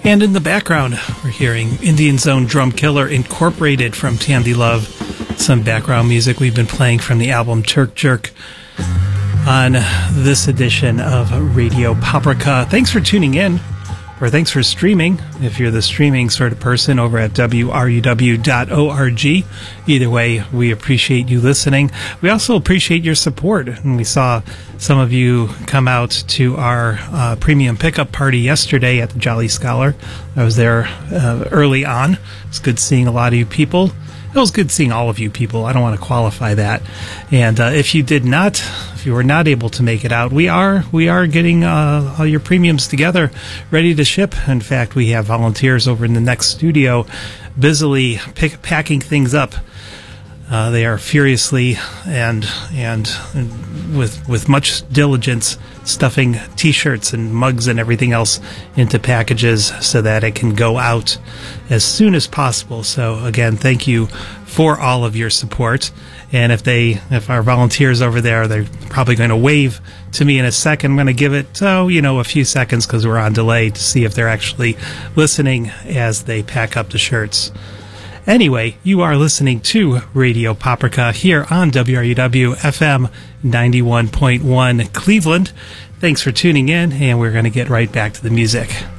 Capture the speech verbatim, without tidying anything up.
And in the background, we're hearing Indian Zone Drum Killer Incorporated from Tandy Love. Some background music we've been playing from the album Turk Jerk on this edition of Radio Paprika. Thanks for tuning in, or thanks for streaming, if you're the streaming sort of person, over at W R U W dot org. Either way, we appreciate you listening. We also appreciate your support. And we saw some of you come out to our uh, premium pickup party yesterday at the Jolly Scholar. I was there uh, early on. It's good seeing a lot of you people. It was good seeing all of you people. I don't want to qualify that. And uh, if you did not, if you were not able to make it out, we are we are getting uh, all your premiums together, ready to ship. In fact, we have volunteers over in the next studio busily pick, packing things up. Uh, they are furiously and and with with much diligence stuffing T-shirts and mugs and everything else into packages so that it can go out as soon as possible. So again, thank you for all of your support. And if they, if our volunteers over there, they're probably going to wave to me in a second. I'm going to give it, oh, you know, a few seconds because we're on delay to see if they're actually listening as they pack up the shirts. Anyway, you are listening to Radio Paprika here on W R U W F M ninety-one point one Cleveland. Thanks for tuning in, and we're going to get right back to the music.